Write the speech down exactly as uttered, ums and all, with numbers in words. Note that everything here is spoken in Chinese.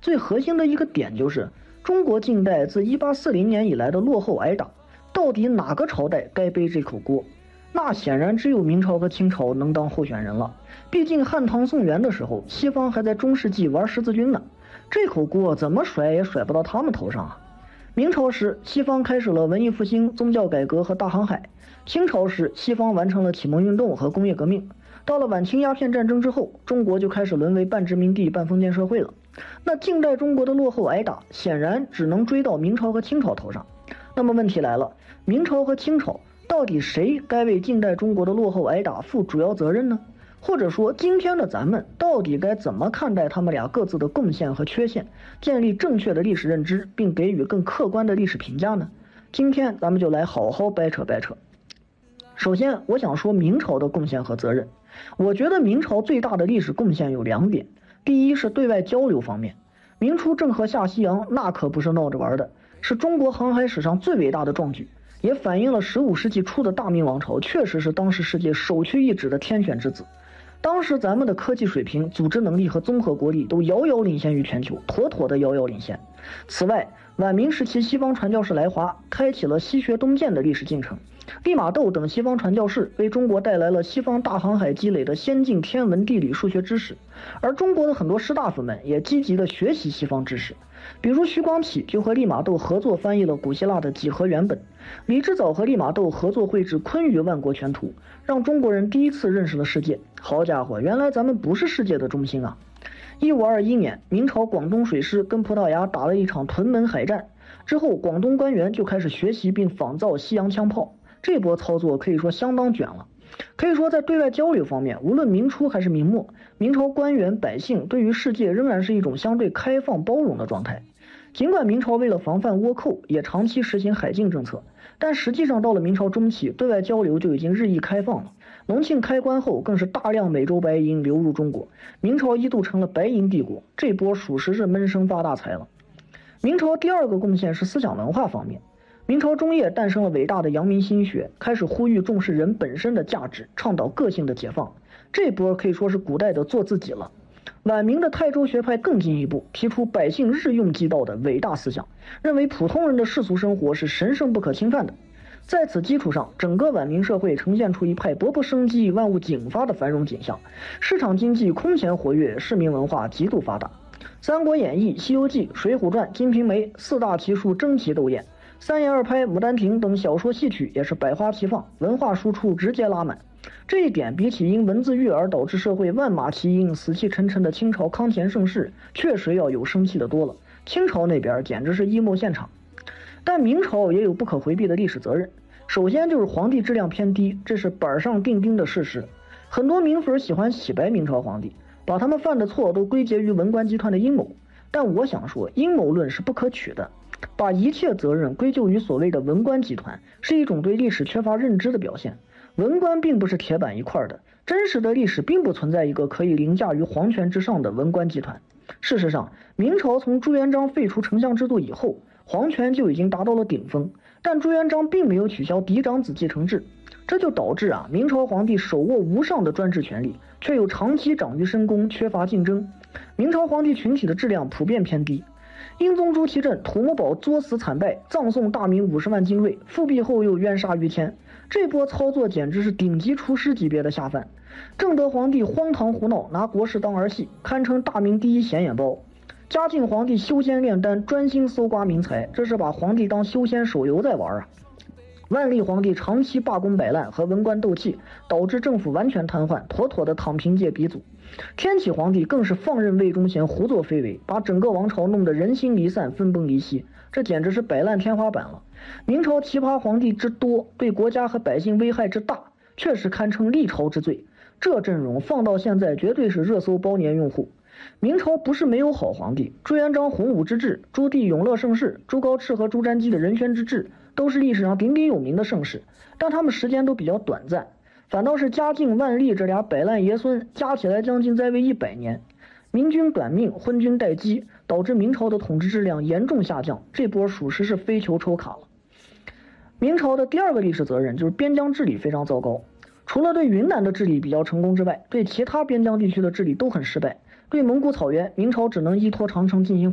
最核心的一个点就是中国近代自一八四零年以来的落后挨打，到底哪个朝代该背这口锅？那显然只有明朝和清朝能当候选人了。毕竟汉唐宋元的时候，西方还在中世纪玩十字军呢，这口锅怎么甩也甩不到他们头上啊。明朝时，西方开始了文艺复兴、宗教改革和大航海；清朝时，西方完成了启蒙运动和工业革命。到了晚清鸦片战争之后，中国就开始沦为半殖民地半封建社会了。那近代中国的落后挨打，显然只能追到明朝和清朝头上。那么问题来了，明朝和清朝到底谁该为近代中国的落后挨打负主要责任呢？或者说今天的咱们到底该怎么看待他们俩各自的贡献和缺陷，建立正确的历史认知，并给予更客观的历史评价呢？今天咱们就来好好掰扯掰扯。首先我想说明朝的贡献和责任。我觉得明朝最大的历史贡献有两点。第一是对外交流方面，明初郑和下西洋那可不是闹着玩的，是中国航海史上最伟大的壮举，也反映了十五世纪初的大明王朝确实是当时世界首屈一指的天选之子。当时咱们的科技水平、组织能力和综合国力都遥遥领先于全球，妥妥的遥遥领先。此外，晚明时期西方传教士来华，开启了西学东渐的历史进程。利玛窦等西方传教士为中国带来了西方大航海积累的先进天文、地理、数学知识，而中国的很多士大夫们也积极地学习西方知识。比如徐光启就和利玛窦合作翻译了古希腊的几何原本，李之藻和利玛窦合作绘制昆舆万国全图，让中国人第一次认识了世界。好家伙，原来咱们不是世界的中心啊！一五二一年，明朝广东水师跟葡萄牙打了一场屯门海战，之后广东官员就开始学习并仿造西洋枪炮，这波操作可以说相当卷了。可以说在对外交流方面，无论明初还是明末，明朝官员百姓对于世界仍然是一种相对开放包容的状态。尽管明朝为了防范倭寇也长期实行海禁政策，但实际上到了明朝中期，对外交流就已经日益开放了。隆庆开关后，更是大量美洲白银流入中国，明朝一度成了白银帝国，这波属实是闷声发大财了。明朝第二个贡献是思想文化方面。明朝中叶诞生了伟大的阳明心学，开始呼吁重视人本身的价值，倡导个性的解放，这波可以说是古代的做自己了。晚明的泰州学派更进一步，提出百姓日用即道的伟大思想，认为普通人的世俗生活是神圣不可侵犯的。在此基础上，整个晚明社会呈现出一派勃勃生机、万物景发的繁荣景象，市场经济空前活跃，市民文化极度发达。三国演义、西游记、水浒传、金瓶梅四大奇书争奇斗艳，三言二拍、牡丹亭等小说戏曲也是百花齐放，文化输出直接拉满。这一点比起因文字狱而导致社会万马齐喑、死气沉沉的清朝康乾盛世，确实要有生气的多了。清朝那边简直是 emo 现场。但明朝也有不可回避的历史责任，首先就是皇帝质量偏低，这是板上钉钉的事实。很多明粉喜欢洗白明朝皇帝，把他们犯的错都归结于文官集团的阴谋，但我想说，阴谋论是不可取的。把一切责任归咎于所谓的文官集团，是一种对历史缺乏认知的表现。文官并不是铁板一块的，真实的历史并不存在一个可以凌驾于皇权之上的文官集团。事实上，明朝从朱元璋废除丞相制度以后，皇权就已经达到了顶峰，但朱元璋并没有取消嫡长子继承制，这就导致啊，明朝皇帝手握无上的专制权力，却又长期长于深宫，缺乏竞争。明朝皇帝群体的质量普遍偏低。英宗朱祁镇土木堡作死惨败，葬送大明五十万精锐，复辟后又冤杀于谦，这波操作简直是顶级厨师级别的下饭。正德皇帝荒唐胡闹，拿国事当儿戏，堪称大明第一显眼包。嘉靖皇帝修仙炼丹，专心搜刮民财，这是把皇帝当修仙手游在玩啊！万历皇帝长期罢工摆烂和文官斗气，导致政府完全瘫痪，妥妥的躺平界鼻祖。天启皇帝更是放任魏忠贤胡作非为，把整个王朝弄得人心离散、分崩离析，这简直是摆烂天花板了。明朝奇葩皇帝之多，对国家和百姓危害之大，确实堪称历朝之最。这阵容放到现在绝对是热搜包年用户。明朝不是没有好皇帝，朱元璋洪武之治、朱棣永乐盛世、朱高炽和朱瞻基的仁宣之治都是历史上鼎鼎有名的盛世，但他们时间都比较短暂。反倒是嘉靖、万历这俩摆烂爷孙加起来将近在位一百年，明君短命，昏君待机，导致明朝的统治质量严重下降，这波属实是飞球抽卡了。明朝的第二个历史责任就是边疆治理非常糟糕，除了对云南的治理比较成功之外，对其他边疆地区的治理都很失败。对蒙古草原，明朝只能依托长城进行